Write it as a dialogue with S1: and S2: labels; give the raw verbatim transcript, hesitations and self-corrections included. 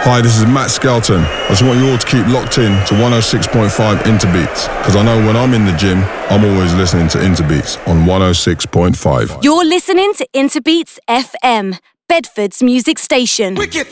S1: Hi, this is Matt Skelton. I just want you all to keep locked in to one oh six point five Interbeats, because I know when I'm in the gym, I'm always listening to Interbeats on one oh six point five.
S2: You're listening to Interbeats F M, Bedford's music station.
S3: Wicked.